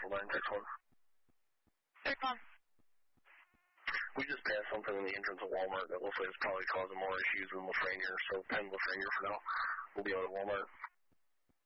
Central 961. 6-1. We just passed something in the entrance of Walmart that looks like it's probably causing more issues than Lafreniere, so pin Lafreniere for now. We'll be out at Walmart.